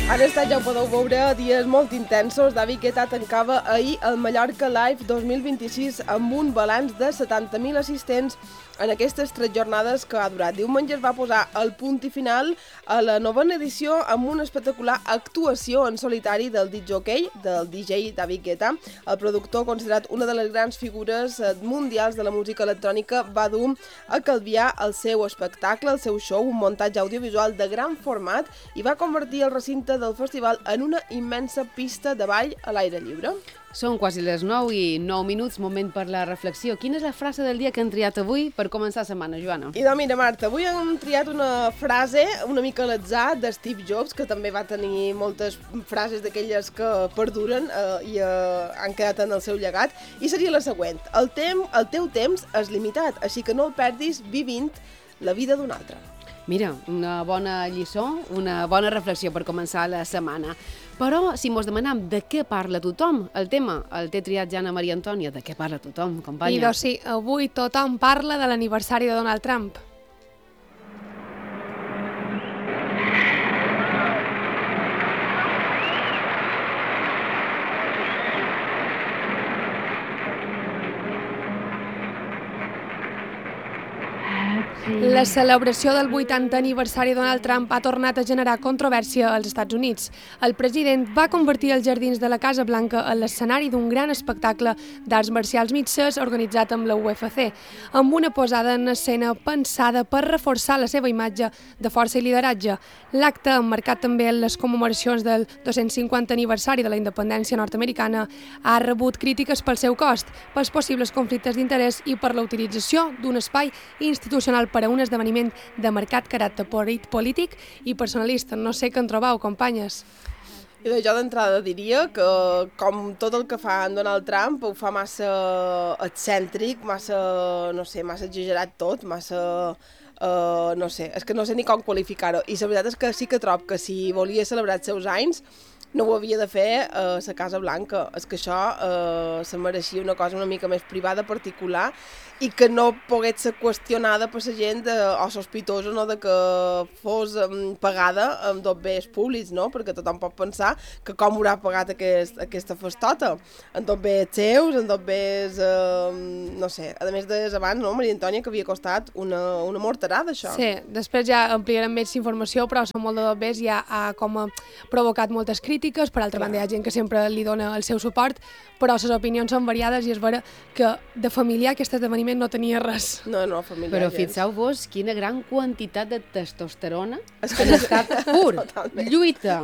Han estat, ja ho podeu veure, dies molt intensos. David Guetta tancava ahir el Mallorca Live 2026 amb un balanç de 70.000 assistents en aquestes 3 jornades que ha durat. Diumenge es va posar el punt i final a la novena edició amb una espectacular actuació en solitari del DJ David Guetta. El productor, considerat una de les grans figures mundials de la música electrònica, va dur a Calvià el seu espectacle, el seu show, un muntatge audiovisual de gran format, i va convertir el recinte del festival en una immensa pista de ball a l'aire lliure. Són quasi les 9:09, moment per la reflexió. Quina és la frase del dia que han triat avui per començar la setmana, Joana? I doncs mira, Marta, avui hem triat una frase una mica a l'atzar de Steve Jobs, que també va tenir moltes frases d'aquelles que perduren i han quedat en el seu llegat, i seria la següent: el teu temps és limitat, així que no el perdis vivint la vida d'un altre. Mira, una bona lliçó, una bona reflexió per començar la setmana. Però, si mos demanam de què parla tothom, el tema el té triat Jana Maria Antònia. De què parla tothom, companya? I doncs sí, avui tothom parla de l'aniversari de Donald Trump. La celebració del 80è aniversari de Donald Trump ha tornat a generar controvèrsia als Estats Units. El president va convertir els jardins de la Casa Blanca en l'escenari d'un gran espectacle d'arts marcials mixtes organitzat amb la UFC, amb una posada en escena pensada per reforçar la seva imatge de força i lideratge. L'acte, emmarcat també en les commemoracions del 250è aniversari de la independència nord-americana, ha rebut crítiques pel seu cost, pels possibles conflictes d'interès i per la utilització d'un espai institucional per a un esdeveniment de marcat caràcter polític i personalista. No sé què en trobeu, companyes. I jo d'entrada diria que, com tot el que fa en Donald Trump, ho fa massa excèntric, massa exagerat tot, massa... no sé, és que no sé ni com qualificar-ho. I la veritat és que sí que trob que si volia celebrar els seus anys no ho havia de fer a la Casa Blanca. És que això se mereixia una cosa una mica més privada, particular, i que no pogués ser qüestionada per la gent o sospitosa, no, de que fos pagada amb dos bés públics, no? Perquè tothom pot pensar que com haurà pagat aquesta festota, amb dos bés seus, amb dos bés, no sé, a més de abans, no, Maria Antònia, que havia costat una morterada, això. Sí, després ja ampliarem més informació, però som molt de dos bés, ja ha provocat moltes crítiques. Per altra banda, hi ha gent que sempre li dona el seu suport, però les opinions són variades i és vera que de familiar aquest esdeveniment no tenia res. No, familiar. Però fixeu-vos quina gran quantitat de testosterona en estat pur. Lluita,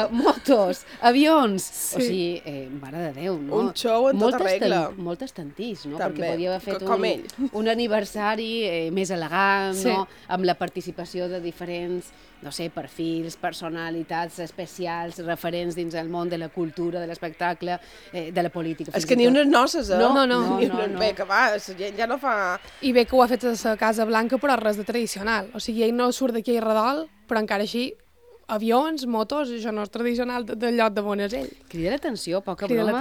motos, avions... Sí. O sigui, mare de Déu, no? Un show en tota regla. Moltes tantís, no? També. Perquè podia haver fet un aniversari més elegant, sí, no? Amb la participació de diferents, no sé, perfils, personalitats especials, referents dins el món de la cultura, de l'espectacle, de la política. És que ni unes noces, eh? No. Bé, que va, la gent ja no fa... I bé que ho ha fet a la Casa Blanca, però res de tradicional. O sigui, ell no surt d'aquí a redol, però encara així, avions, motos, això no és tradicional del lloc de on és ell. Crida l'atenció, poca broma,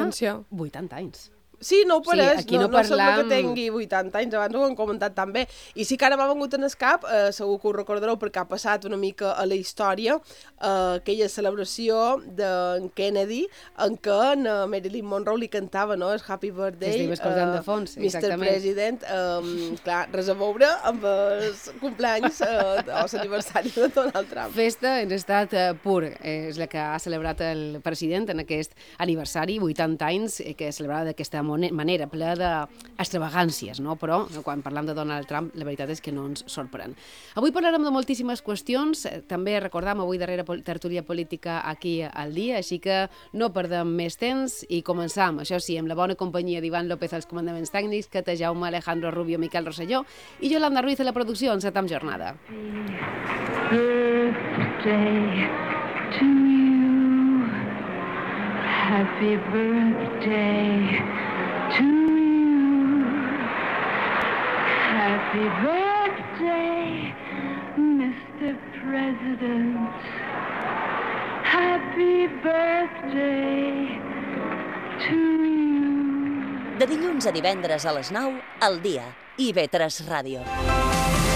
80 anys. Sí, no ho pareix, sí, no sembla que tingui 80 anys, abans ho han comentat tan bé. I sí que ara m'ha vengut en el cap, segur que ho recordareu perquè ha passat una mica a la història, aquella celebració d'en Kennedy, en què Marilyn Monroe li cantava, no?, el Happy Birthday, que estic escoltant de fons, Mr. President, clar, res a veure amb els cumpleaños o l'aniversari de Donald Trump. Festa en estat pur, és la que ha celebrat el president en aquest aniversari, 80 anys, que ha celebrat d'aquesta manera, ple d'extravagàncies, no? Però quan parlam de Donald Trump, la veritat és que no ens sorprèn. Avui parlarem de moltíssimes qüestions, també recordam avui darrera tertúlia política aquí al dia, així que no perdem més temps i començam, això sí, amb la bona companyia d'Ivan López als comandaments tècnics, Cata Jaume, Alejandro Rubio, Miquel Rosselló i Yolanda Ruiz a la producció. Encetam jornada. Birthday to you. Happy birthday to you. Happy birthday, Mr. President. Happy birthday to you. De dilluns a divendres a les 9, al dia. IB3 Ràdio.